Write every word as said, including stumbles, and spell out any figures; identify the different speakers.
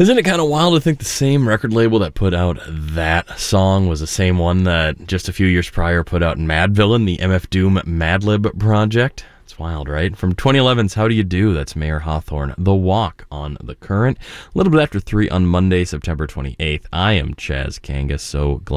Speaker 1: Isn't it kind of wild to think the same record label that put out that song was the same one that just a few years prior put out Mad Villain, the M F Doom Madlib project? It's wild, right? From twenty eleven's How Do You Do? That's Mayor Hawthorne. The Walk on The Current. A little bit after three on Monday, September twenty-eighth. I am Chaz Kangas, so glad